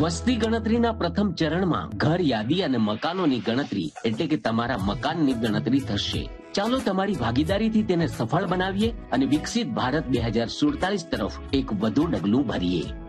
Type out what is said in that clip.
વસ્તી ગણતરીના પ્રથમ ચરણમાં ઘર યાદી અને મકાનોની ગણતરી એટલે કે તમારા મકાનની ગણતરી થશે. ચાલો તમારી ભાગીદારીથી તેને સફળ બનાવીએ અને વિકસિત ભારત 2047 તરફ એક વધુ ડગલું ભરીએ.